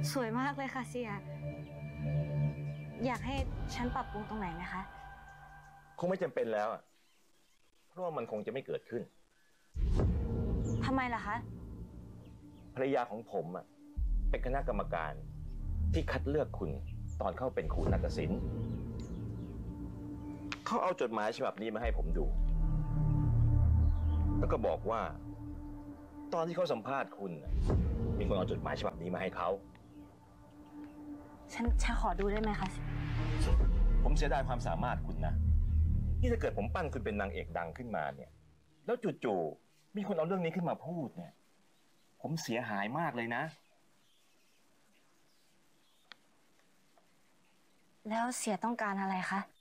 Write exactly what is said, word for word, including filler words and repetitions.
สวยมากเลยค่ะเสียอยากให้ฉันปรับปรุงตรงไหนไหมคะคงไม่จำเป็นแล้วเพราะว่ามันคงจะไม่เกิดขึ้นทำไมล่ะคะภรรยาของผมอ่ะเป็นคณะกรรมการที่คัดเลือกคุณตอนเข้าเป็นครูนาฏศิลป์เขาเอาจดหมายฉบับนี้มาให้ผมดูแล้วก็บอกว่าตอนที่เขาสัมภาษณ์คุณมีคนเอาจดหมายฉบับนี้มาให้เขาฉันฉันขอดูได้ไหมคะผมเสียดายความสามารถคุณนะนี่ถ้าเกิดผมปั้นคุณเป็นนางเอกดังขึ้นมาเนี่ยแล้วจู่ๆมีคนเอาเรื่องนี้ขึ้นมาพูดเนี่ยผมเสียหายมากเลยนะแล้วเสียต้องการอะไรคะ